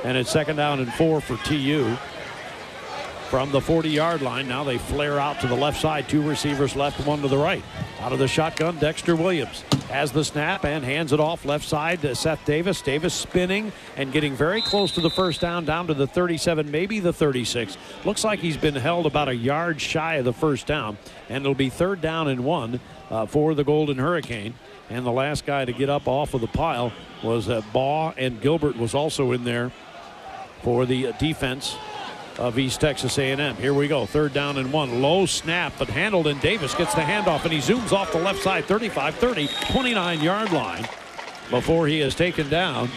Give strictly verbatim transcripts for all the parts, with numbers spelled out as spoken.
And it's second down and four for T U. From the forty-yard line, now they flare out to the left side. Two receivers left, one to the right. Out of the shotgun, Dexter Williams has the snap and hands it off left side to Seth Davis. Davis spinning and getting very close to the first down, down to the thirty-seven, maybe the thirty-six. Looks like he's been held about a yard shy of the first down, and it'll be third down and one uh, for the Golden Hurricane. And the last guy to get up off of the pile was uh, Baugh, and Gilbert was also in there for the uh, defense of East Texas A and M. Here we go, third down and one. Low snap, but handled, and Davis gets the handoff, and he zooms off the left side, thirty-five thirty, twenty-nine-yard line before he is taken down.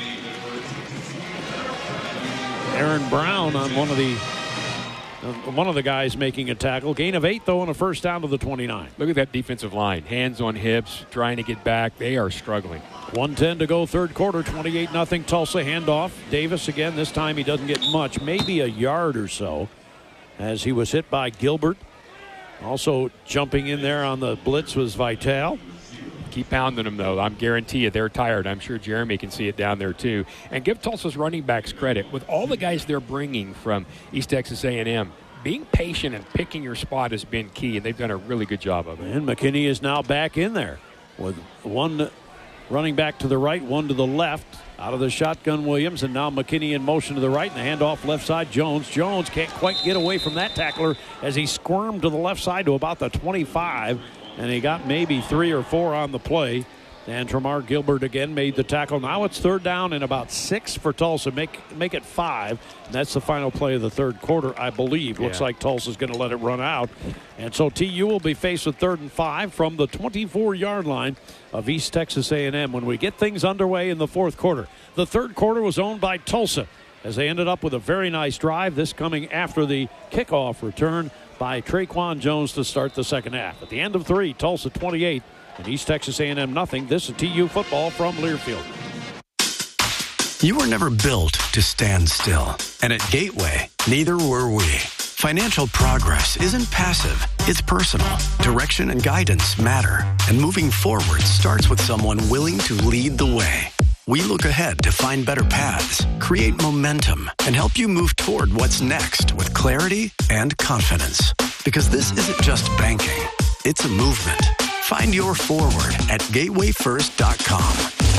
Aaron Brown on one of the uh, one of the guys making a tackle. Gain of eight, though, and a first down to the twenty-nine. Look at that defensive line. Hands on hips, trying to get back. They are struggling. one ten to go, third quarter, twenty-eight nothing Tulsa. Handoff. Davis again. This time he doesn't get much, maybe a yard or so, as he was hit by Gilbert. Also jumping in there on the blitz was Vitale. Keep pounding them, though. I'm guarantee you they're tired. I'm sure Jeremy can see it down there, too. And give Tulsa's running backs credit. With all the guys they're bringing from East Texas A and M, being patient and picking your spot has been key, and they've done a really good job of it. And McKinney is now back in there with one running back to the right, one to the left. Out of the shotgun, Williams, and now McKinney in motion to the right, and the handoff left side, Jones. Jones can't quite get away from that tackler as he squirmed to the left side to about the twenty-five, and he got maybe three or four on the play. And Tramar Gilbert again made the tackle. Now it's third down and about six for Tulsa. Make make it five. And that's the final play of the third quarter, I believe. Yeah. Looks like Tulsa's going to let it run out. And so T U will be faced with third and five from the twenty-four-yard line of East Texas A and M when we get things underway in the fourth quarter. The third quarter was owned by Tulsa as they ended up with a very nice drive. This coming after the kickoff return by Traquan Jones to start the second half. At the end of three, Tulsa twenty-eight. And East Texas A and M nothing. This is T U football from Learfield. You were never built to stand still. And at Gateway, neither were we. Financial progress isn't passive. It's personal. Direction and guidance matter. And moving forward starts with someone willing to lead the way. We look ahead to find better paths, create momentum, and help you move toward what's next with clarity and confidence. Because this isn't just banking. It's a movement. Find your forward at gateway first dot com.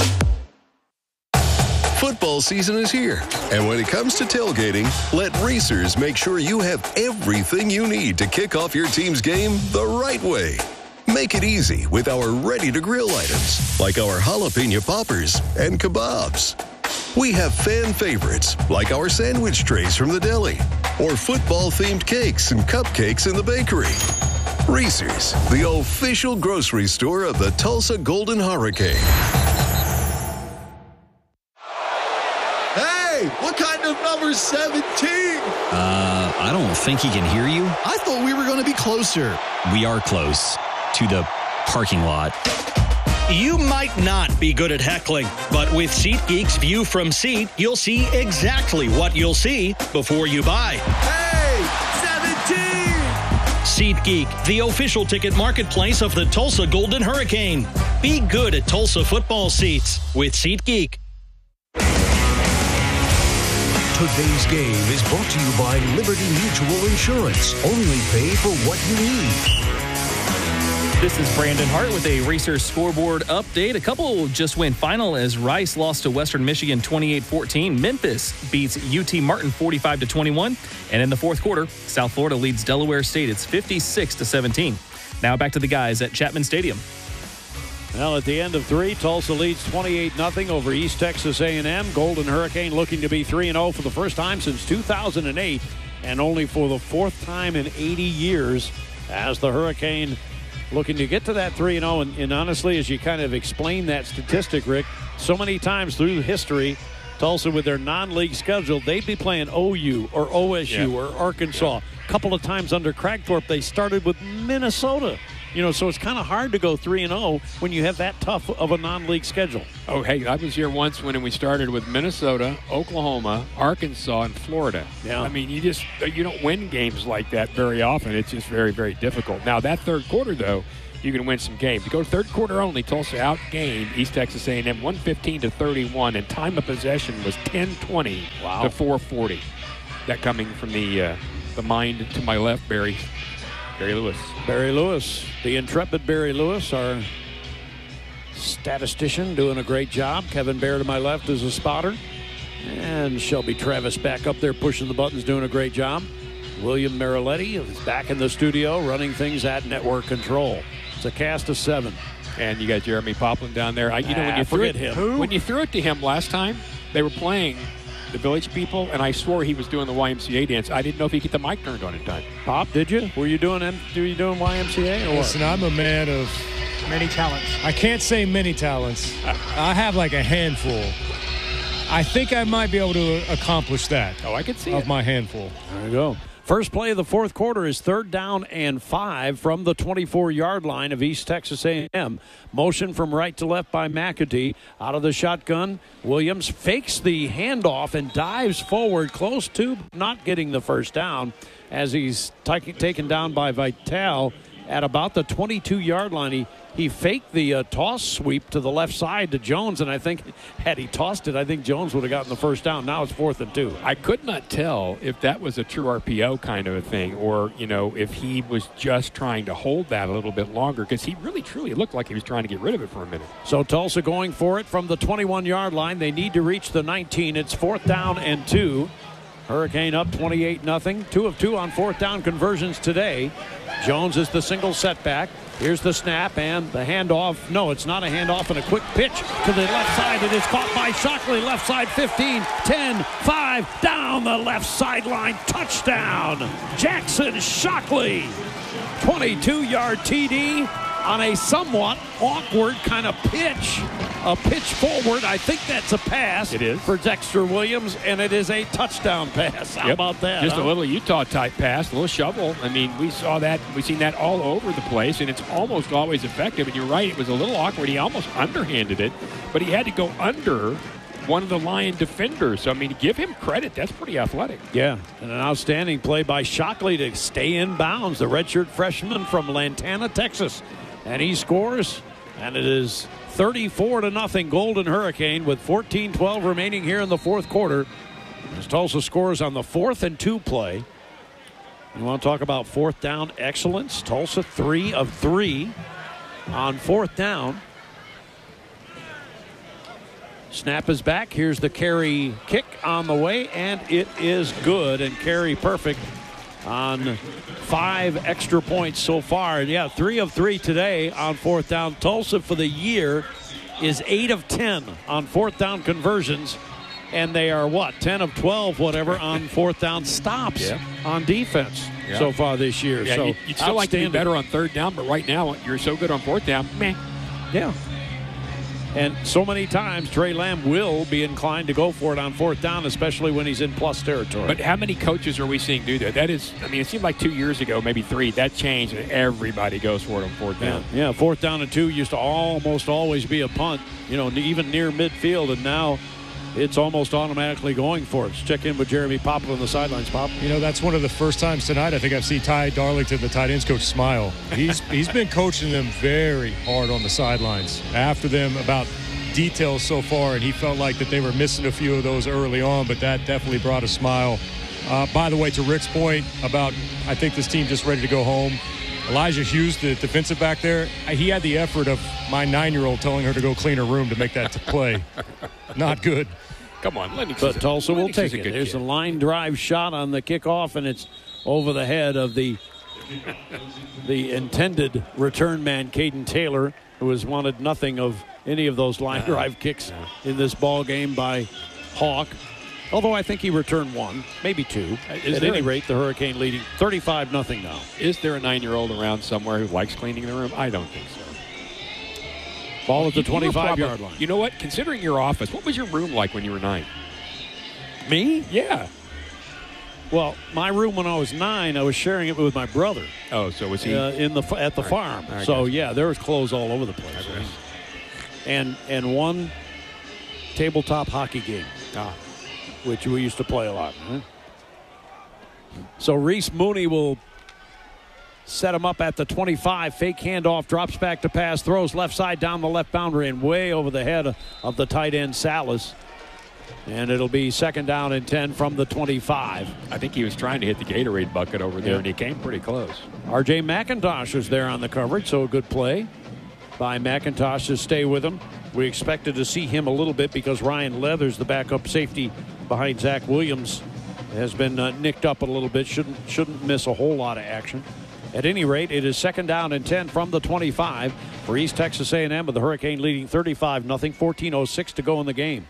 Football season is here, and when it comes to tailgating, let Racers make sure you have everything you need to kick off your team's game the right way. Make it easy with our ready-to-grill items, like our jalapeno poppers and kebabs. We have fan favorites, like our sandwich trays from the deli, or football-themed cakes and cupcakes in the bakery. Racers, the official grocery store of the Tulsa Golden Hurricane. Hey, what kind of number seventeen? Uh, I don't think he can hear you. I thought we were going to be closer. We are close to the parking lot. You might not be good at heckling, but with SeatGeek's View from Seat, you'll see exactly what you'll see before you buy. Hey, seventeen! SeatGeek, the official ticket marketplace of the Tulsa Golden Hurricane. Be good at Tulsa football seats with SeatGeek. Today's game is brought to you by Liberty Mutual Insurance. Only pay for what you need. This is Brandon Hart with a Racers scoreboard update. A couple just went final as Rice lost to Western Michigan twenty-eight fourteen. Memphis beats U T Martin forty-five to twenty-one. And in the fourth quarter, South Florida leads Delaware State. It's fifty-six to seventeen. Now back to the guys at Chapman Stadium. Well, at the end of three, Tulsa leads twenty-eight nothing over East Texas A and M. Golden Hurricane looking to be three and oh for the first time since two thousand eight, and only for the fourth time in eighty years as the Hurricane looking to get to that three and oh. And, and honestly, as you kind of explain that statistic, Rick, so many times through history, Tulsa with their non-league schedule, they'd be playing O U or O S U yeah. or Arkansas. Yeah. A couple of times under Cragthorpe, they started with Minnesota. You know, so it's kind of hard to go three and oh when you have that tough of a non-league schedule. Oh, hey, I was here once when we started with Minnesota, Oklahoma, Arkansas, and Florida. Yeah. I mean, you just you don't win games like that very often. It's just very, very difficult. Now, that third quarter, though, you can win some games. You go third quarter only, Tulsa outgained East Texas A and M one fifteen to thirty-one, and time of possession was ten twenty wow. to four forty. That coming from the uh, the mind to my left, Barry. Barry Lewis. Barry Lewis, the intrepid Barry Lewis, our statistician, doing a great job. Kevin Bear to my left is a spotter. And Shelby Travis back up there pushing the buttons, doing a great job. William Mariletti is back in the studio running things at network control. It's a cast of seven. And you got Jeremy Poplin down there. I, you know, when you ah, threw it, him. Who? when you threw it to him last time, they were playing the Village People, and I swore he was doing the Y M C A dance. I didn't know if he could get the mic turned on in time. Pop, did you? Were you doing M- were you doing Y M C A or Listen, what? I'm a man of many talents. I can't say many talents. I have like a handful. I think I might be able to accomplish that. Oh, I could see of it. my handful. There you go. First play of the fourth quarter is third down and five from the twenty-four-yard line of East Texas A and M. Motion from right to left by McAtee. Out of the shotgun, Williams fakes the handoff and dives forward close to not getting the first down as he's t- taken down by Vitale at about the twenty-two-yard line. He, he faked the uh, toss sweep to the left side to Jones, and I think had he tossed it, I think Jones would have gotten the first down. Now it's fourth and two. I could not tell if that was a true R P O kind of a thing or, you know, if he was just trying to hold that a little bit longer because he really, truly looked like he was trying to get rid of it for a minute. So Tulsa going for it from the twenty-one-yard line. They need to reach the nineteen. It's fourth down and two. Hurricane up twenty-eight nothing. Two of two on fourth down conversions today. Jones is the single setback. Here's the snap and the handoff. No, it's not a handoff, and a quick pitch to the left side. It is caught by Shockley. Left side fifteen, ten, five, down the left sideline. Touchdown, Jackson Shockley. twenty-two-yard T D on a somewhat awkward kind of pitch. A pitch forward. I think that's a pass. It is. For Dexter Williams, and it is a touchdown pass. How yep. about that? Just huh? a little Utah-type pass, a little shovel. I mean, we saw that. We've seen that all over the place, and it's almost always effective. And you're right, it was a little awkward. He almost underhanded it, but he had to go under one of the Lion defenders. So, I mean, give him credit. That's pretty athletic. Yeah, and an outstanding play by Shockley to stay in bounds. The redshirt freshman from Lantana, Texas. And he scores, and it is thirty-four to nothing Golden Hurricane with fourteen twelve remaining here in the fourth quarter. As Tulsa scores on the fourth and two play. You want to talk about fourth down excellence? Tulsa three of three on fourth down. Snap is back. Here's the carry kick on the way, and it is good. And carry perfect on five extra points so far. And yeah, three of three today on fourth down. Tulsa for the year is eight of ten on fourth down conversions. And they are what? ten of twelve, whatever, on fourth down stops yeah. on defense yeah. so far this year. Yeah, so you, you'd still like to be better on third down, but right now you're so good on fourth down. Meh. Yeah. And so many times Trey Lamb will be inclined to go for it on fourth down, especially when he's in plus territory. But how many coaches are we seeing do that? That is, I mean, it seemed like two years ago, maybe three, that changed, and everybody goes for it on fourth down. Yeah, yeah, fourth down and two used to almost always be a punt, you know, even near midfield, and now it's almost automatically going for it. Let's check in with Jeremy Poplin on the sidelines. Pop. You know, that's one of the first times tonight I think I've seen Ty Darlington, the tight ends coach, smile. He's he's been coaching them very hard on the sidelines. After them about details so far, and he felt like that they were missing a few of those early on, but that definitely brought a smile. Uh, by the way, to Rick's point about I think this team just ready to go home, Elijah Hughes, the defensive back there, he had the effort of my nine-year-old telling her to go clean her room to make that play. Not good. Come on, Lennox. But Tulsa will Lennox take a it. There's kid. a line drive shot on the kickoff, and it's over the head of the the intended return man, Caden Taylor, who has wanted nothing of any of those line drive kicks in this ball game by Hawk. Although I think he returned one, maybe two. Is At there any a- rate, the Hurricane leading thirty-five nothing now. Is there a nine-year-old around somewhere who likes cleaning the room? I don't think so. Ball at the You- you were twenty-five-yard probably- line. You know what? Considering your office, what was your room like when you were nine? Me? Yeah. Well, my room when I was nine, I was sharing it with my brother Oh, so was he? uh, in the at the All right. farm. I So got you. yeah, there was clothes all over the place. Okay. And and one tabletop hockey game, Ah. which we used to play a lot. Huh? So Reese Mooney will set him up at the twenty-five. Fake handoff, drops back to pass, throws left side down the left boundary and way over the head of the tight end Salas. And it'll be second down and ten from the twenty-five. I think he was trying to hit the Gatorade bucket over there, yeah. and he came pretty close. R J McIntosh was there on the coverage, so a good play by McIntosh to stay with him. We expected to see him a little bit because Ryan Leathers, the backup safety behind Zach Williams, has been uh, nicked up a little bit. Shouldn't shouldn't miss a whole lot of action. At any rate, it is second down and ten from the twenty-five for East Texas A and M, with the Hurricane leading thirty-five nothing. fourteen oh six to go in the game.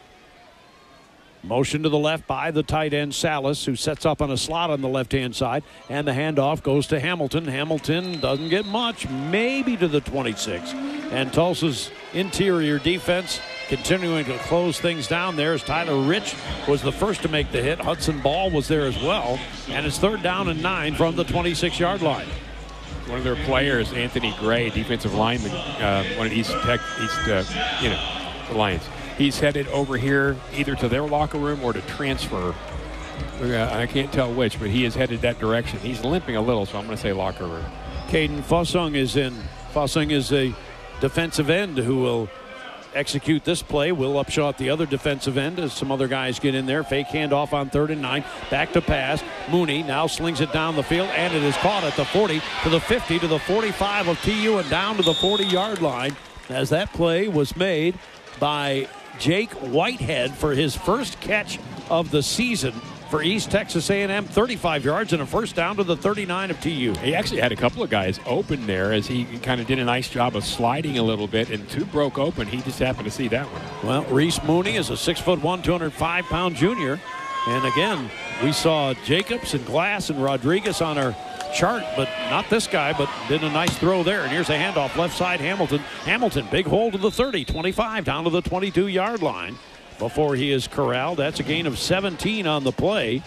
Motion to the left by the tight end Salas, who sets up on a slot on the left-hand side. And the handoff goes to Hamilton. Hamilton doesn't get much, maybe to the twenty-six. And Tulsa's interior defense continuing to close things down there as Tyler Rich was the first to make the hit. Hudson Ball was there as well. And it's third down and nine from the twenty-six-yard line. One of their players, Anthony Gray, defensive lineman, uh, one of East Tech, East, uh, you know, the Lions. He's headed over here either to their locker room or to transfer. Uh, I can't tell which, but he is headed that direction. He's limping a little, so I'm going to say locker room. Caden Fossung is in. Fossung is a defensive end who will execute this play. Will Upshaw, the other defensive end, as some other guys get in there. Fake handoff on third and nine. Back to pass. Mooney now slings it down the field, and it is caught at the forty, to the fifty, to the forty-five of T U, and down to the forty-yard line, as that play was made by Jake Whitehead for his first catch of the season for East Texas A and M. thirty-five yards and a first down to the thirty-nine of T U. He actually had a couple of guys open there as he kind of did a nice job of sliding a little bit, and two broke open. He just happened to see that one. Well, Reese Mooney is a six foot one, two hundred five pound junior. And again, we saw Jacobs and Glass and Rodriguez on our chart, but not this guy, but did a nice throw there. And here's a handoff left side. Hamilton. Hamilton, big hole to the thirty, twenty-five, down to the twenty-two-yard line before he is corralled. That's a gain of seventeen on the play.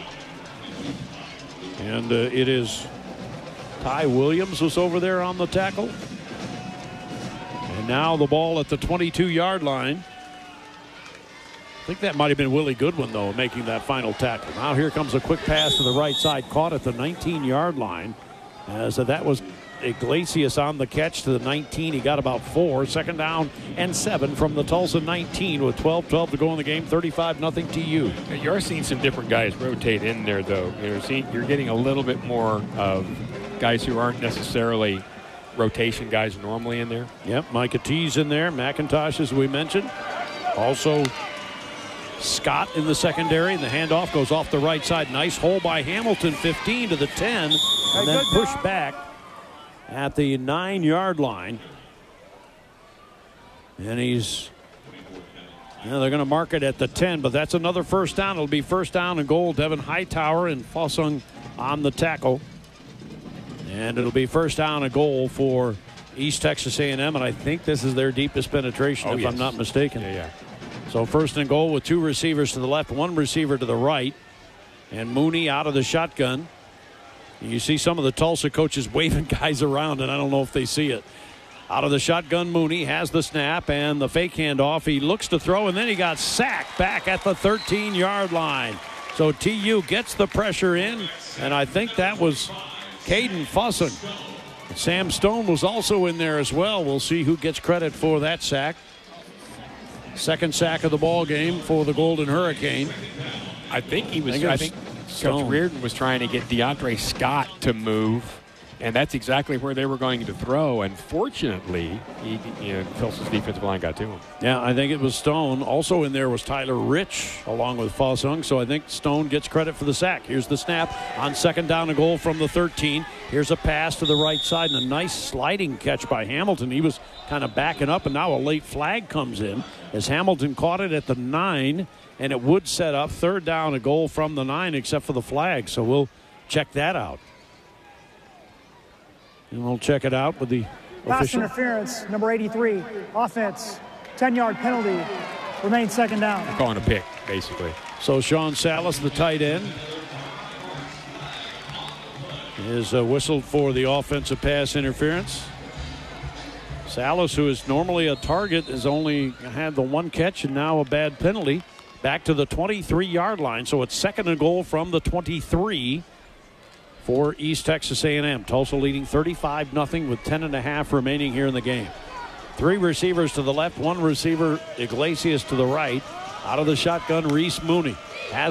And uh, it is Ty Williams was over there on the tackle. And now the ball at the twenty-two-yard line. I think that might have been Willie Goodwin, though, making that final tackle. Now here comes a quick pass to the right side, caught at the nineteen-yard line. Uh, so that was Iglesias on the catch to the nineteen. He got about four. Second down and seven from the Tulsa nineteen with twelve twelve to go in the game. thirty-five nothing T U. You're seeing some different guys rotate in there, though. You're, seeing, you're getting a little bit more of guys who aren't necessarily rotation guys normally in there. Yep, Micah T's in there. McIntosh, as we mentioned. Also Scott in the secondary, and the handoff goes off the right side. Nice hole by Hamilton, fifteen to the ten, and then pushed back at the nine-yard line. And he's, you know, they're going to mark it at the ten, but that's another first down. It'll be first down and goal. Devin Hightower and Fossung on the tackle. And it'll be first down and goal for East Texas A and M, and I think this is their deepest penetration, oh, if yes. I'm not mistaken. Yeah, yeah. So first and goal with two receivers to the left, one receiver to the right. And Mooney out of the shotgun. You see some of the Tulsa coaches waving guys around, and I don't know if they see it. Out of the shotgun, Mooney has the snap and the fake handoff. He looks to throw, and then he got sacked back at the thirteen-yard line. So T U gets the pressure in, and I think that was Caden Fossung. Sam Stone was also in there as well. We'll see who gets credit for that sack. Second sack of the ball game for the Golden Hurricane. I think he was. I I think, think Stone. Coach Reardon was trying to get DeAndre Scott to move, and that's exactly where they were going to throw. And fortunately, he, you know, Tulsa's defensive line got to him. Yeah, I think it was Stone. Also in there was Tyler Rich along with Fossung. So I think Stone gets credit for the sack. Here's the snap on second down and goal from the thirteen. Here's a pass to the right side and a nice sliding catch by Hamilton. He was kind of backing up, and now a late flag comes in as Hamilton caught it at the nine, and it would set up third down and goal from the nine except for the flag. So we'll check that out. And we'll check it out with the Pass official. interference, number eighty-three. Offense, ten-yard penalty. Remains second down. They're calling a pick, basically. So Sean Salas, the tight end, is uh, whistled for the offensive pass interference. Salas, who is normally a target, has only had the one catch and now a bad penalty. Back to the twenty-three-yard line. So it's second and goal from the twenty-three for East Texas A and M. Tulsa leading thirty-five nothing with ten and a half remaining here in the game. Three receivers to the left, one receiver, Iglesias, to the right. Out of the shotgun, Reese Mooney.